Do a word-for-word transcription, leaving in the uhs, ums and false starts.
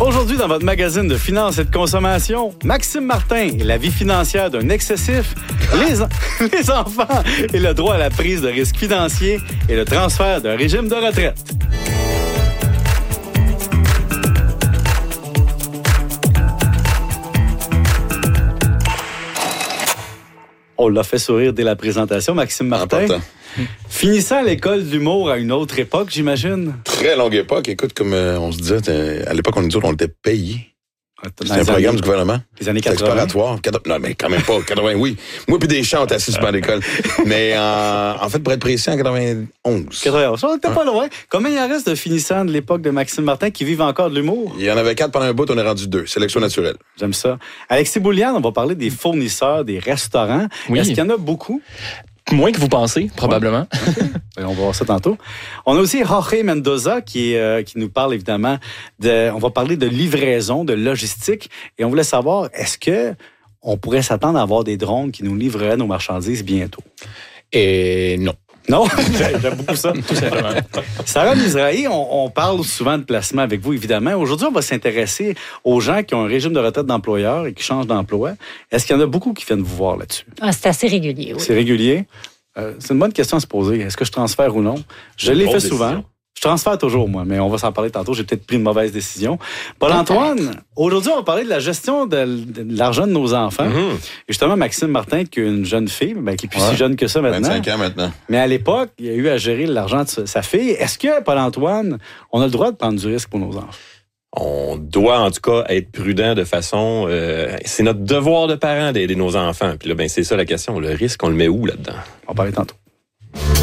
Aujourd'hui, dans votre magazine de finances et de consommation, Maxime Martin et la vie financière d'un excessif, les, en- les enfants et le droit à la prise de risques financiers et le transfert d'un régime de retraite. On l'a fait sourire dès la présentation, Maxime Martin. Important. Finissant l'école d'humour à une autre époque, j'imagine. Très longue époque. Écoute, comme euh, on se disait, t'es- à l'époque, on nous disait qu'on était payés. C'était Dans un les programme années- du gouvernement. Les années C'était quatre-vingts. exploratoire. quatre- Non, mais quand même pas. quatre-vingts, oui. Moi puis des chants, on était assis sur l'école. Mais euh, en fait, pour être précis, en quatre-vingt-onze. quatre-vingt-onze. On était pas loin. Combien il en reste de finissants de l'époque de Maxime Martin qui vivent encore de l'humour? Il y en avait quatre pendant un bout, on est rendu deux. Sélection naturelle. J'aime ça. Alexis Boulian, on va parler des fournisseurs, des restaurants. Oui. Est-ce qu'il y en a beaucoup? Moins que vous pensez, probablement. On va voir ça tantôt. On a aussi Jorge Mendoza qui, est, euh, qui nous parle évidemment de... On va parler de livraison, de logistique. Et on voulait savoir, est-ce que on pourrait s'attendre à avoir des drones qui nous livreraient nos marchandises bientôt? Et non. Non? J'aime beaucoup ça. Tout simplement. Sarah Mizrahi, on, on parle souvent de placement avec vous, évidemment. Aujourd'hui, on va s'intéresser aux gens qui ont un régime de retraite d'employeur et qui changent d'emploi. Est-ce qu'il y en a beaucoup qui viennent vous voir là-dessus? Ah, c'est assez régulier, oui. C'est régulier? Euh, c'est une bonne question à se poser. Est-ce que je transfère ou non? Je Une l'ai fait grosse souvent. décision. Je transfère toujours, moi, mais on va s'en parler tantôt. J'ai peut-être pris une mauvaise décision. Paul-Antoine, aujourd'hui, on va parler de la gestion de, de l'argent de nos enfants. Mhm. Et justement, Maxime Martin, qui est une jeune fille, ben, qui est plus Ouais. si jeune que ça maintenant. vingt-cinq ans maintenant. Mais à l'époque, il y a eu à gérer l'argent de sa- sa fille. Est-ce que, Paul-Antoine, on a le droit de prendre du risque pour nos enfants? On doit en tout cas être prudent de façon... euh, c'est notre devoir de parents d'aider nos enfants. Puis là, ben, c'est ça la question. Le risque, on le met où là-dedans? On va parler tantôt.